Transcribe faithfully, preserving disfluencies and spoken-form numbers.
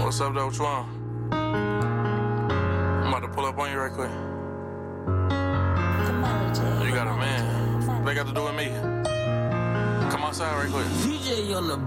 What's up, though? What you want? I'm about to pull up on you right quick. You got a man. What they got to do with me? Come outside right quick. V J on the